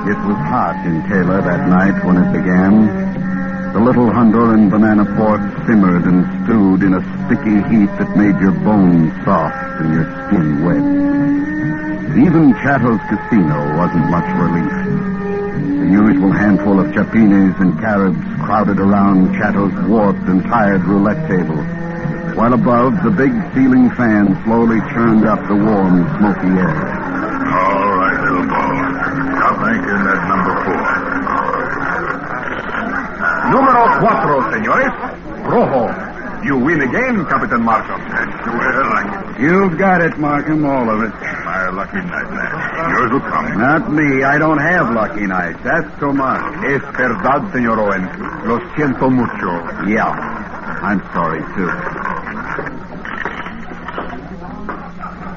It was hot in Taylor that night when it began. The little Honduran banana port simmered and stewed in a sticky heat that made your bones soft and your skin wet. Even Chato's casino wasn't much relief. The usual handful of chapines and caribs crowded around Chato's warped and tired roulette table, while above, the big ceiling fan slowly churned up the warm, smoky air. All right, little ball. I'll bank in that number 4. Numero 4, senores. Rojo. You win again, Capitan Markham. Well, You've got it, Markham, all of it. my lucky night, man. Yours will come. Not me. I don't have lucky nights. That's Tomas. Es verdad, señor Owen. Lo siento mucho. Yeah, I'm sorry, too.